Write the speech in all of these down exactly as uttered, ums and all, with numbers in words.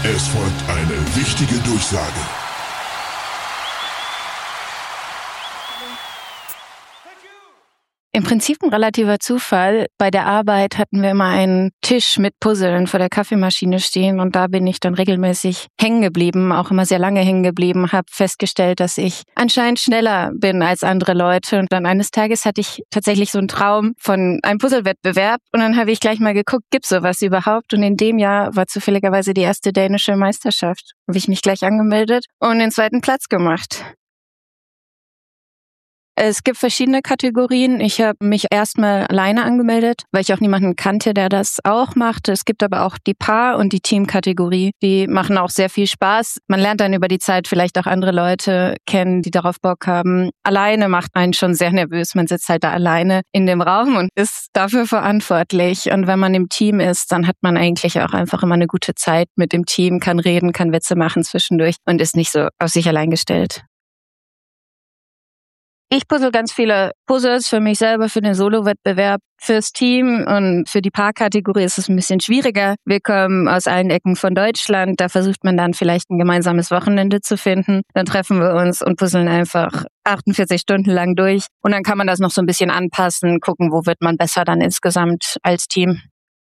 Es folgt eine wichtige Durchsage. Im Prinzip ein relativer Zufall. Bei der Arbeit hatten wir immer einen Tisch mit Puzzeln vor der Kaffeemaschine stehen und da bin ich dann regelmäßig hängen geblieben, auch immer sehr lange hängen geblieben, habe festgestellt, dass ich anscheinend schneller bin als andere Leute und dann eines Tages hatte ich tatsächlich so einen Traum von einem Puzzlewettbewerb und dann habe ich gleich mal geguckt, gibt's sowas überhaupt? Und in dem Jahr war zufälligerweise die erste dänische Meisterschaft. Habe ich mich gleich angemeldet und den zweiten Platz gemacht. Es gibt verschiedene Kategorien. Ich habe mich erstmal alleine angemeldet, weil ich auch niemanden kannte, der das auch macht. Es gibt aber auch die Paar- und die Teamkategorie. Die machen auch sehr viel Spaß. Man lernt dann über die Zeit vielleicht auch andere Leute kennen, die darauf Bock haben. Alleine macht einen schon sehr nervös. Man sitzt halt da alleine in dem Raum und ist dafür verantwortlich. Und wenn man im Team ist, dann hat man eigentlich auch einfach immer eine gute Zeit mit dem Team, kann reden, kann Witze machen zwischendurch und ist nicht so auf sich allein gestellt. Ich puzzle ganz viele Puzzles für mich selber, für den Solo-Wettbewerb, fürs Team und für die Paarkategorie ist es ein bisschen schwieriger. Wir kommen aus allen Ecken von Deutschland, da versucht man dann vielleicht ein gemeinsames Wochenende zu finden. Dann treffen wir uns und puzzeln einfach achtundvierzig Stunden lang durch und dann kann man das noch so ein bisschen anpassen, gucken, wo wird man besser dann insgesamt als Team.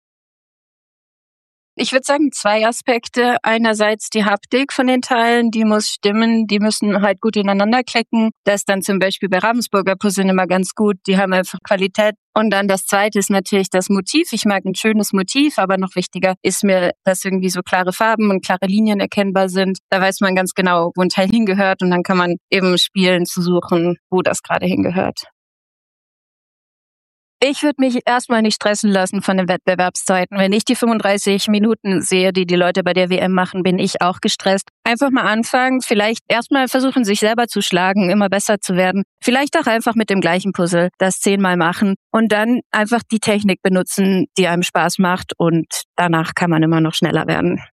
Ich würde sagen, zwei Aspekte. Einerseits die Haptik von den Teilen, die muss stimmen, die müssen halt gut ineinander klicken. Das ist dann zum Beispiel bei Ravensburger Puzzeln immer ganz gut, die haben einfach Qualität. Und dann das Zweite ist natürlich das Motiv. Ich mag ein schönes Motiv, aber noch wichtiger ist mir, dass irgendwie so klare Farben und klare Linien erkennbar sind. Da weiß man ganz genau, wo ein Teil hingehört und dann kann man eben spielen zu suchen, wo das gerade hingehört. Ich würde mich erstmal nicht stressen lassen von den Wettbewerbszeiten. Wenn ich die fünfunddreißig Minuten sehe, die die Leute bei der W M machen, bin ich auch gestresst. Einfach mal anfangen, vielleicht erstmal versuchen, sich selber zu schlagen, immer besser zu werden. Vielleicht auch einfach mit dem gleichen Puzzle das zehnmal machen und dann einfach die Technik benutzen, die einem Spaß macht und danach kann man immer noch schneller werden.